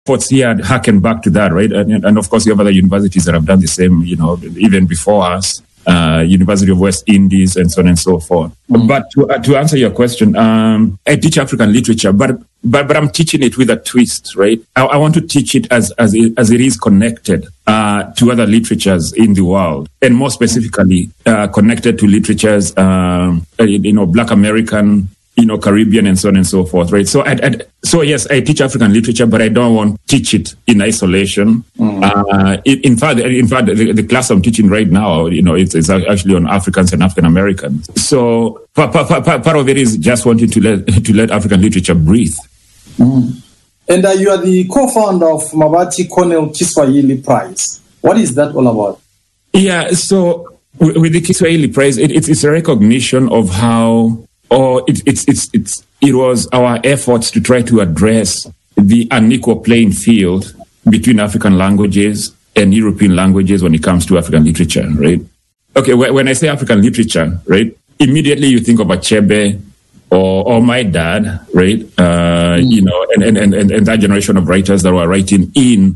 efforts here harken back to that, right? And of course, you have other universities that have done the same, even before us. University of West Indies and so on and so forth. But to answer your question, I teach African literature, but I'm teaching it with a twist, right? I want to teach it as it is connected to other literatures in the world, and more specifically connected to literatures, Black American, Caribbean and so on and so forth, right? So yes, I teach African literature, but I don't want to teach it in isolation. In fact, the class I'm teaching right now, it's actually on Africans and African Americans. So part of it is just wanting to let African literature breathe. And you are the co-founder of Mabati Cornell Kiswahili Prize. What is that all about? Yeah, so with the Kiswahili Prize, it's a recognition of how. It was our efforts to try to address the unequal playing field between African languages and European languages when it comes to African literature, right? Okay, when I say African literature, right, immediately you think of Achebe or my dad, right? And that generation of writers that were writing in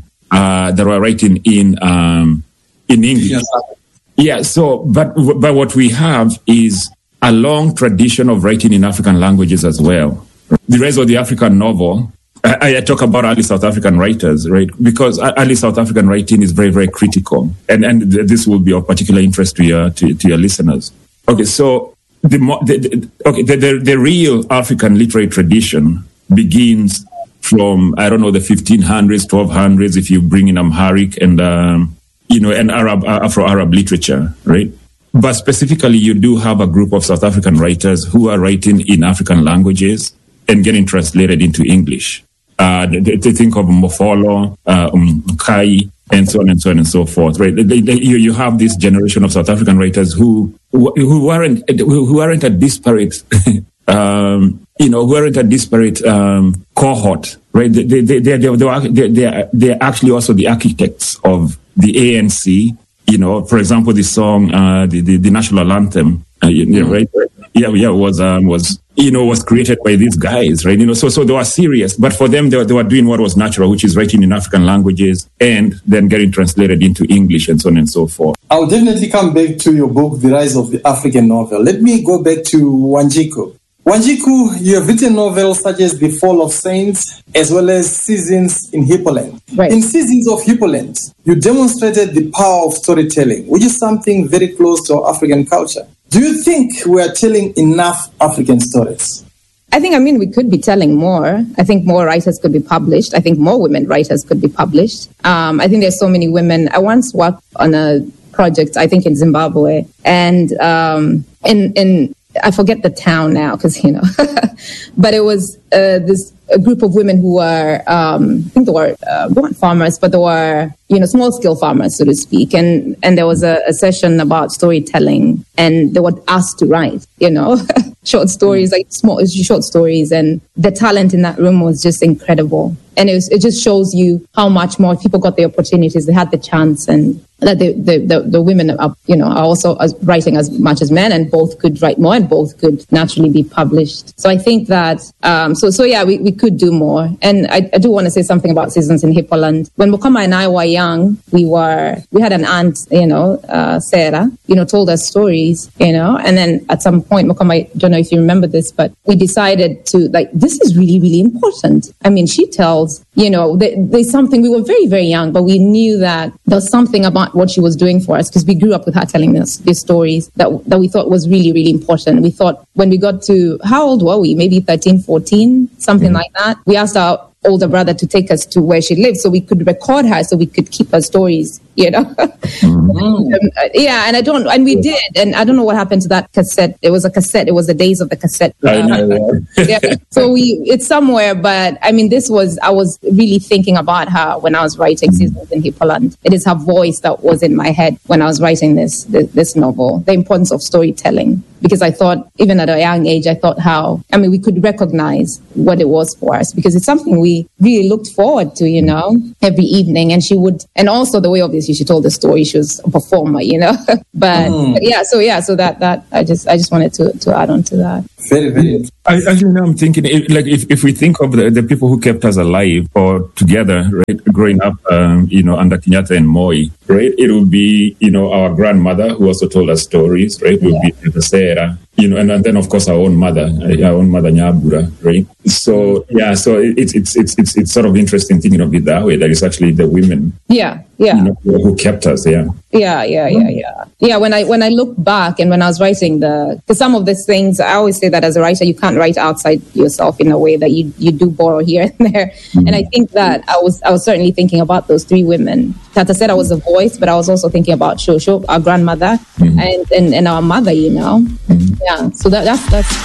English. Yeah. So, but what we have is a long tradition of writing in African languages as well. The Rise of the African Novel, I talk about early South African writers, right? Because early South African writing is very, very critical. And this will be of particular interest to your listeners. Okay, so the real African literary tradition begins from, the 1500s, 1200s, if you bring in Amharic and Afro-Arab literature, right? But specifically, you do have a group of South African writers who are writing in African languages and getting translated into English. They think of Mofolo, Kai, and so on and so on and so forth. Right? You have this generation of South African writers who aren't a disparate, cohort. Right? They're actually also the architects of the ANC. For example, the song, the national anthem, right? Yeah, was created by these guys, right? So they were serious, but for them, they were doing what was natural, which is writing in African languages and then getting translated into English and so on and so forth. I'll definitely come back to your book, The Rise of the African Novel. Let me go back to Wanjiku. Wanjiku, you have written novels such as The Fall of Saints, as well as Seasons in Hippoland. Right. In Seasons of Hippoland, you demonstrated the power of storytelling, which is something very close to our African culture. Do you think we are telling enough African stories? We could be telling more. I think more writers could be published. I think more women writers could be published. I think there's so many women. I once worked on a project, I think in Zimbabwe, and in I forget the town now because, but it was a group of women who were, I think they weren't farmers, but they were, small scale farmers, so to speak. And there was a session about storytelling, and they were asked to write, short stories, like small short stories. And the talent in that room was just incredible. And it just shows you how much more people got the opportunities, they had the chance, and that the women are also writing as much as men, and both could write more and both could naturally be published. So I think that, we could do more. And I do want to say something about Seasons in Hippoland. When Mukama and I were young, we had an aunt, Sarah, told us stories, and then at some point, Mukama, I don't know if you remember this, but we decided to, this is really, really important. She tells, there's something, we were very, very young, but we knew that there was something about what she was doing for us, because we grew up with her telling us these stories that we thought was really, really important. We thought when we got to, how old were we? Maybe 13, 14, something like that. We asked our older brother to take us to where she lived so we could record her, so we could keep her stories, and we did. And I don't know what happened to that cassette. It was a cassette. It was the days of the cassette. I know. Yeah. So it's somewhere, but I was really thinking about her when I was writing Seasons in Hippoland. It is her voice that was in my head when I was writing this novel, the importance of storytelling. Because I thought, even at a young age, we could recognize what it was for us, because it's something we really looked forward to, every evening. And she would, and also the way of obviously she told the story. She was a performer, but so that I just wanted to add on to that. Very, very. I'm thinking, if we think of the people who kept us alive or together, right, growing up, under Kenyatta and Moi, right, it would be, our grandmother who also told us stories, right, it would be the Sarah, and then of course our own mother Nyabura, right? So it's sort of interesting thinking of it that way, that it's actually the women, who kept us, Yeah. When I look back and when I was writing because some of these things, I always say that as a writer, you can't write outside yourself in a way that you do borrow here and there. Mm-hmm. And I think that I was certainly thinking about those three women. Tata said I was a voice, but I was also thinking about Shosho, our grandmother, and our mother, Mm-hmm. Yeah. So that's